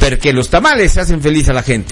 Porque los tamales hacen feliz a la gente.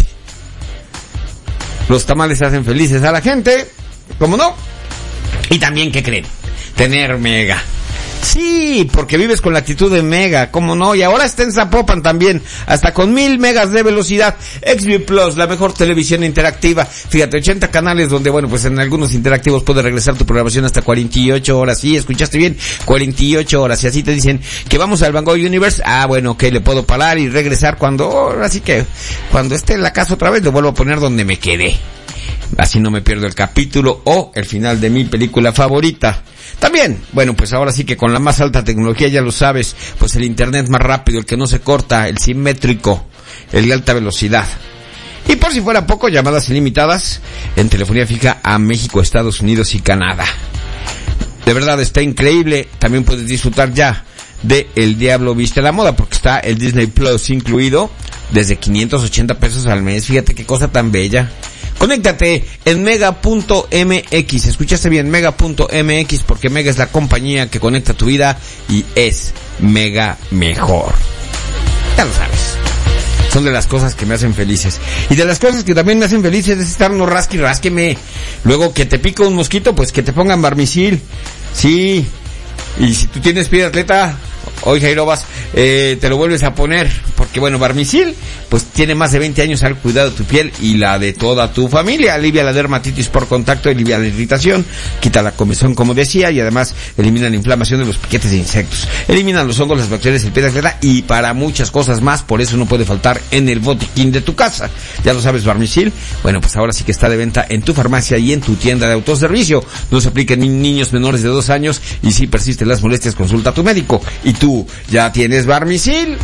Los tamales hacen felices a la gente, ¿cómo no? Y también, ¿qué creen? Tener Mega. Sí, porque vives con la actitud de Mega, ¿cómo no? Y ahora está en Zapopan también, hasta con 1000 megas de velocidad. XView Plus, la mejor televisión interactiva. Fíjate, 80 canales donde, bueno, pues en algunos interactivos puedes regresar tu programación hasta 48 horas. Sí, escuchaste bien, 48 horas. Y así te dicen que vamos al Van Gogh Universe. Ah, bueno, ok, le puedo parar y regresar así que cuando esté en la casa otra vez, lo vuelvo a poner donde me quedé. Así no me pierdo el capítulo o el final de mi película favorita. También, bueno, pues ahora sí que con la más alta tecnología, ya lo sabes, pues el internet más rápido, el que no se corta, el simétrico, el de alta velocidad. Y por si fuera poco, llamadas ilimitadas en telefonía fija a México, Estados Unidos y Canadá. De verdad está increíble. También puedes disfrutar ya de El Diablo Viste a la Moda, porque está el Disney Plus incluido desde 580 pesos al mes. Fíjate qué cosa tan bella. Conéctate en mega.mx, escuchaste bien, mega.mx, porque Mega es la compañía que conecta tu vida y es Mega mejor. Ya lo sabes. Son de las cosas que me hacen felices. Y de las cosas que también me hacen felices es estarnos rásqueme. Luego que te pica un mosquito, pues que te pongan Barmisil. Sí. Y si tú tienes pie de atleta, hoy Jairobas, te lo vuelves a poner, porque bueno, Barmisil, pues tiene más de 20 años al cuidado de tu piel y la de toda tu familia. Alivia la dermatitis por contacto, alivia la irritación, quita la comezón, como decía, y además elimina la inflamación de los piquetes de insectos, elimina los hongos, las bacterias, el pie de atleta y para muchas cosas más. Por eso no puede faltar en el botiquín de tu casa. Ya lo sabes, Barmisil. Bueno, pues ahora sí que está de venta en tu farmacia y en tu tienda de autoservicio. No se aplica en niños menores de 2 años y si persisten las molestias, consulta a tu médico. Y tú ya tienes Barmisil.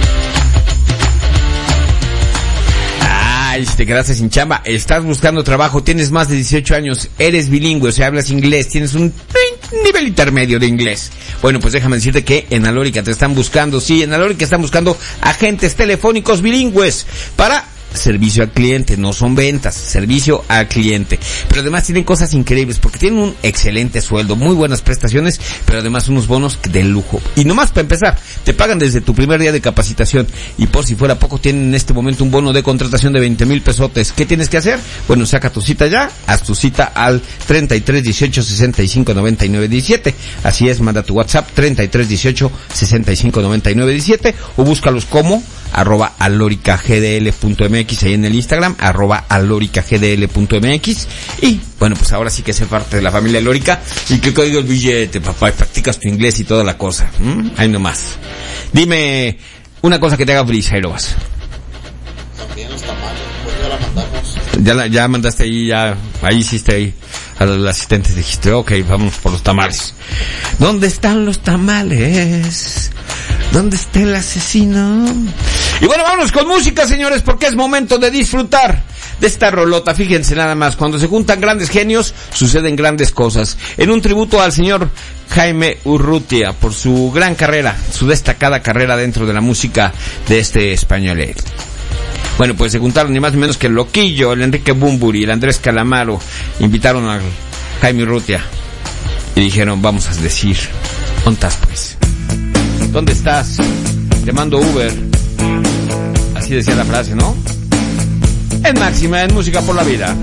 Ay, si te quedaste sin chamba, estás buscando trabajo, tienes más de 18 años, eres bilingüe, o sea, hablas inglés, tienes un nivel intermedio de inglés. Bueno, pues déjame decirte que en Alórica te están buscando, sí, en Alórica están buscando agentes telefónicos bilingües para servicio al cliente, no son ventas, servicio al cliente. Pero además tienen cosas increíbles porque tienen un excelente sueldo, muy buenas prestaciones, pero además unos bonos de lujo. Y nomás para empezar, te pagan desde tu primer día de capacitación y por si fuera poco tienen en este momento un bono de contratación de 20,000 pesotes. ¿Qué tienes que hacer? Bueno, saca tu cita ya, haz tu cita al 33 18 65 99 17. Así es, manda tu WhatsApp 33 18 65 99 17 o búscalos como @aloricagdl.mx ahí en el Instagram, @aloricagdl.mx. Y bueno, pues ahora sí que sé parte de la familia Alórica y que caiga el billete, papá, y practicas tu inglés y toda la cosa. Ahí nomás. Dime una cosa que te haga feliz, Jairobas. También los tamales, pues ya la mandamos. Ya mandaste ahí, ahí hiciste ahí al asistente, dijiste, ok, vamos por los tamales. ¿Dónde están los tamales? ¿Dónde está el asesino? Y bueno, vámonos con música, señores, porque es momento de disfrutar de esta rolota. Fíjense nada más, cuando se juntan grandes genios, suceden grandes cosas. En un tributo al señor Jaime Urrutia, por su gran carrera, su destacada carrera dentro de la música de este españolero. Bueno, pues se juntaron ni más ni menos que el Loquillo, el Enrique Bunbury, el Andrés Calamaro, invitaron a Jaime Urrutia y dijeron, vamos a decir, ¿dónde estás, pues? ¿Dónde estás? Te mando Uber. Así decía la frase, ¿no? En Máxima, en Música por la Vida.